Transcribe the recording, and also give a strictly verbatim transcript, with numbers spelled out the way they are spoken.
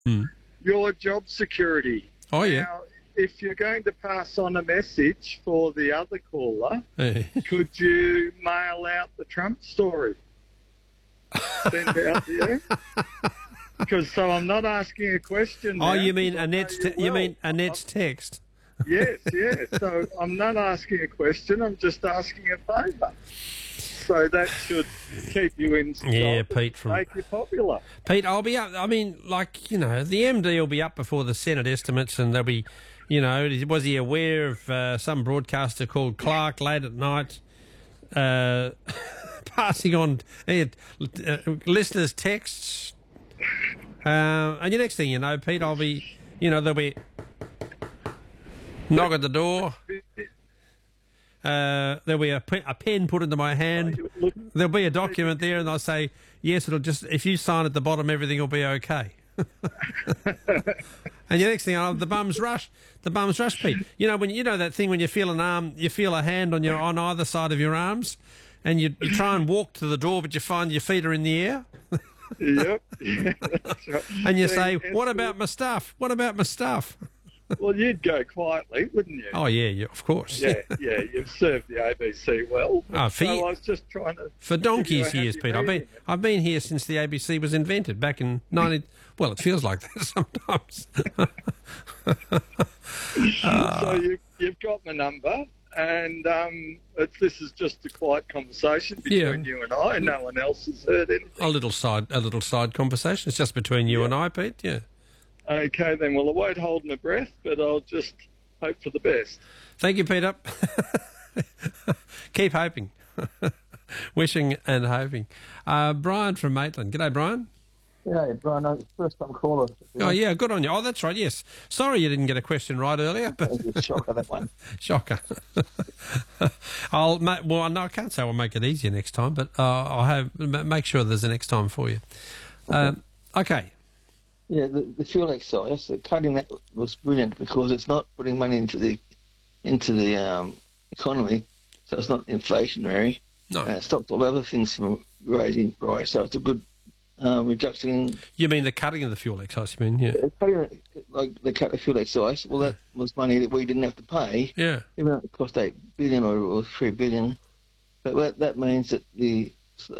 Mm. your job security. Oh, yeah. Now, if you're going to pass on a message for the other caller, Hey. could you mail out the Trump story? Send out to you? Because so I'm not asking a question. Oh, now, you mean because I Annette's know te- you you will. mean Annette's text? Yes, yes. So I'm not asking a question. I'm just asking a favour. So that should keep you in stock Yeah, and Pete from- make you popular. Pete, I'll be up. I mean, like, you know, the M D will be up before the Senate estimates, and they'll be, you know, was he aware of uh, some broadcaster called Clark late at night uh, passing on uh, uh, listeners' texts? Uh, and the next thing you know, Pete, I'll be, you know, there'll be knock at the door. Uh, there'll be a, pe- a pen put into my hand. Look, There'll be a document there, and they'll say, yes, it'll just, if you sign at the bottom, everything will be okay. And the next thing I know, the bums rush. The bums rush, Pete. You know, when you know that thing when you feel an arm, you feel a hand on your on either side of your arms, and you, you try and walk to the door, but you find your feet are in the air. Yep. Yeah, that's right. And you See, say, it's- what about my stuff? What about my stuff? Well, you'd go quietly, wouldn't you? Oh, yeah, yeah, of course. Yeah, yeah. You've served the A B C well. Oh, for so ye- I was just trying to For give you a donkey's happy years, Pete. I've been meeting. I've been here since the A B C was invented back in ninety. Well, it feels like that sometimes. So you, you've got my number, and um, it's, this is just a quiet conversation between Yeah. you and I. No one else has heard anything. a little side, a little side conversation. It's just between you and I, Pete. Yeah. Okay, then. Well, I won't hold my breath, but I'll just hope for the best. Thank you, Peter. Keep hoping, wishing and hoping. Uh, Brian from Maitland. G'day, Brian. Yeah, Brian, no, first time caller. Oh yeah, good on you. Oh, that's right. Yes. Sorry you didn't get a question right earlier, but That was a shocker, that one. shocker. I'll ma- well, no, I can't say I'll make it easier next time, but uh, I'll have ma- make sure there's a next time for you. Um, okay. Yeah, the, the fuel excise, the cutting that was brilliant because it's not putting money into the into the um, economy, so it's not inflationary. No. Uh, it stopped all other things from raising price, so it's a good uh, reduction in You mean the cutting of the fuel excise? You mean yeah, uh, cutting, like they cut the fuel excise. Well, that was money that we didn't have to pay, yeah. even though it cost eight billion or, or three billion. But that, that means that the